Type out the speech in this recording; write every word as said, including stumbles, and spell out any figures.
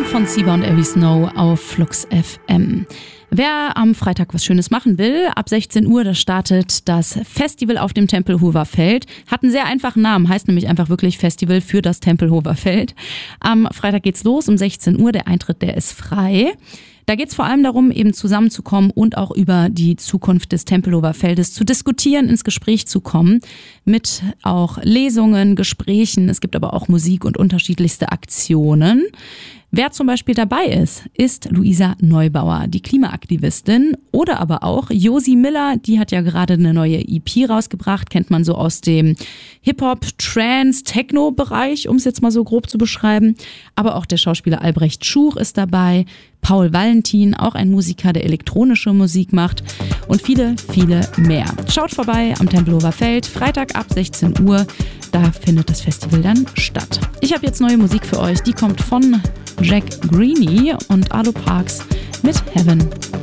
von Siba und Ellie Snow auf Flux F M. Wer am Freitag was Schönes machen will, ab sechzehn Uhr, da startet das Festival auf dem Tempelhofer Feld. Hat einen sehr einfachen Namen, heißt nämlich einfach wirklich Festival für das Tempelhofer Feld. Am Freitag geht's los um sechzehn Uhr, der Eintritt, der ist frei. Da geht es vor allem darum, eben zusammenzukommen und auch über die Zukunft des Tempelhofer Feldes zu diskutieren, ins Gespräch zu kommen, mit auch Lesungen, Gesprächen. Es gibt aber auch Musik und unterschiedlichste Aktionen. Wer zum Beispiel dabei ist, ist Luisa Neubauer, die Klimaaktivistin, oder aber auch Josi Miller, die hat ja gerade eine neue E P rausgebracht, kennt man so aus dem Hip-Hop, Trance, Techno-Bereich, um es jetzt mal so grob zu beschreiben. Aber auch der Schauspieler Albrecht Schuch ist dabei, Paul Valentin, auch ein Musiker, der elektronische Musik macht, und viele, viele mehr. Schaut vorbei am Tempelhofer Feld, Freitag ab sechzehn Uhr, da findet das Festival dann statt. Ich habe jetzt neue Musik für euch, die kommt von Jack Greeny und Arlo Parks mit Heaven.